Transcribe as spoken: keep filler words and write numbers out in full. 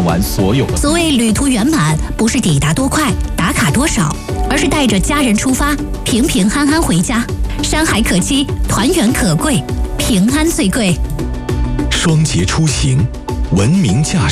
完所有的。 所谓旅途圆满，不是抵达多快、打卡多少，而是带着家人出发，平平安安回家。山海可期，团圆可贵，平安最贵。 双节出行，文明驾驶。